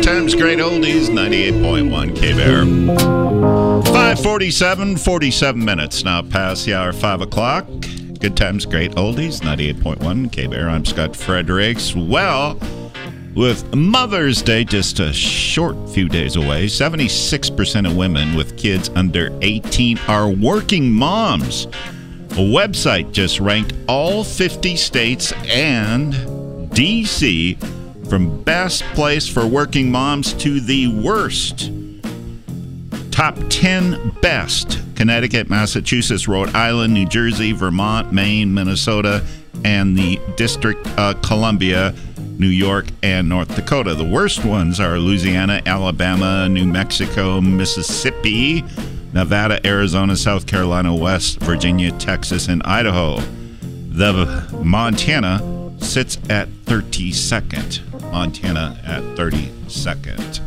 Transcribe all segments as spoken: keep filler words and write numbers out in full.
times great oldies, ninety-eight point one K-Bear. five forty-seven, forty-seven minutes now past the hour, five o'clock. Good times, great oldies, ninety-eight point one K-Bear. I'm Scott Fredericks. Well, with Mother's Day just a short few days away, seventy-six percent of women with kids under eighteen are working moms. A website just ranked all fifty states and D C from best place for working moms to the worst. Top ten best: Connecticut, Massachusetts, Rhode Island, New Jersey, Vermont, Maine, Minnesota, and the District of Columbia, New York, and North Dakota. The worst ones are Louisiana, Alabama, New Mexico, Mississippi, Nevada, Arizona, South Carolina, West Virginia, Texas, and Idaho. The Montana sits at thirty-second. Montana at thirty-second.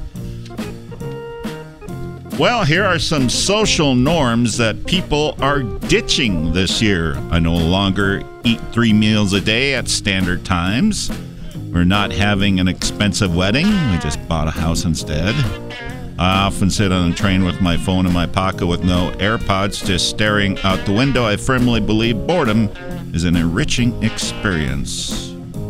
Well, here are some social norms that people are ditching this year. I no longer eat three meals a day at standard times. We're not having an expensive wedding. We just bought a house instead. I often sit on a train with my phone in my pocket with no AirPods, just staring out the window. I firmly believe boredom is an enriching experience.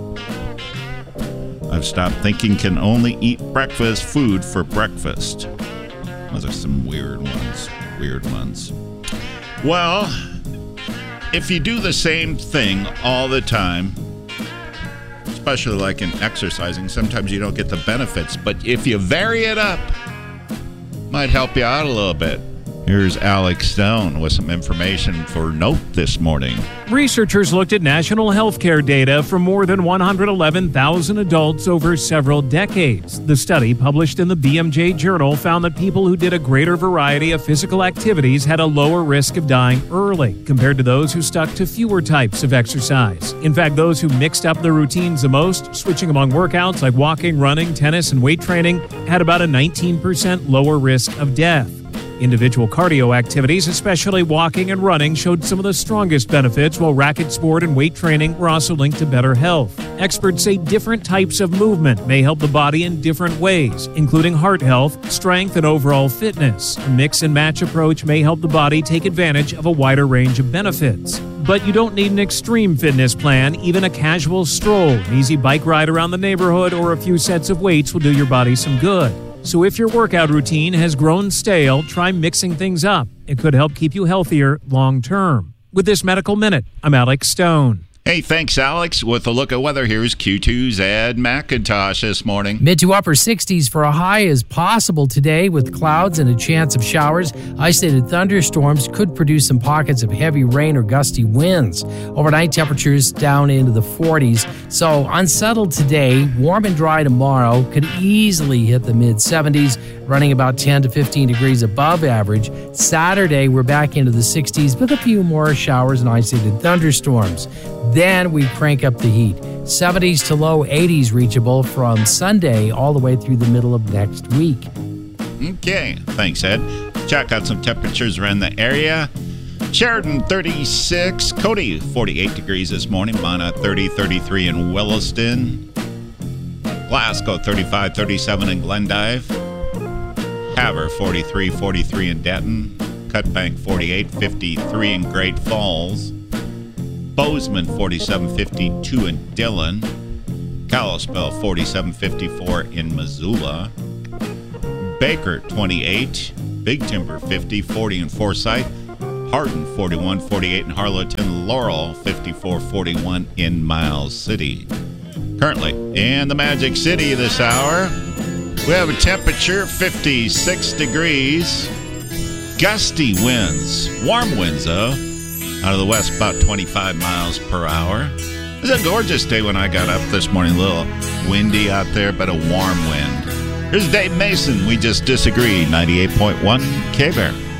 I've stopped thinking can only eat breakfast food for breakfast. Those are some weird ones. Weird ones. Well, if you do the same thing all the time, especially like in exercising, sometimes you don't get the benefits. But if you vary it up, might help you out a little bit. Here's Alex Stone with some information for Note this morning. Researchers looked at national healthcare data from more than one hundred eleven thousand adults over several decades. The study, published in the B M J Journal, found that people who did a greater variety of physical activities had a lower risk of dying early compared to those who stuck to fewer types of exercise. In fact, those who mixed up their routines the most, switching among workouts like walking, running, tennis, and weight training, had about a nineteen percent lower risk of death. Individual cardio activities, especially walking and running, showed some of the strongest benefits, while racket sport and weight training were also linked to better health. Experts say different types of movement may help the body in different ways, including heart health, strength, and overall fitness. A mix and match approach may help the body take advantage of a wider range of benefits. But you don't need an extreme fitness plan. Even a casual stroll, an easy bike ride around the neighborhood, or a few sets of weights will do your body some good. So if your workout routine has grown stale, try mixing things up. It could help keep you healthier long term. With this Medical Minute, I'm Alex Stone. Hey, thanks, Alex. With a look at weather, here's Q two's Ed McIntosh this morning. Mid to upper sixties for a high is possible today with clouds and a chance of showers. Isolated thunderstorms could produce some pockets of heavy rain or gusty winds. Overnight temperatures down into the forties. So unsettled today, warm and dry tomorrow, could easily hit the mid seventies, running about ten to fifteen degrees above average. Saturday, we're back into the sixties with a few more showers and isolated thunderstorms. Then we crank up the heat. seventies to low eighties reachable from Sunday all the way through the middle of next week. Okay, thanks, Ed. Check out some temperatures around the area. Sheridan, thirty-six. Cody, forty-eight degrees this morning. Mana, thirty, thirty-three in Williston. Glasgow, thirty-five, thirty-seven in Glendive. Havre, forty-three, forty-three in Denton. Cutbank, forty-eight, fifty-three in Great Falls. Bozeman, forty-seven, fifty-two in Dillon. Kalispell, forty-seven, fifty-four in Missoula. Baker, twenty-eight. Big Timber, fifty, forty in Forsyth. Hardin, forty-one, forty-eight in Harlowton. Laurel, fifty-four, forty-one in Miles City. Currently in the Magic City this hour, we have a temperature fifty-six degrees. Gusty winds, warm winds though. Out of the west, about twenty-five miles per hour. It was a gorgeous day when I got up this morning. A little windy out there, but a warm wind. Here's Dave Mason. We just disagree. ninety-eight point one K-Bear.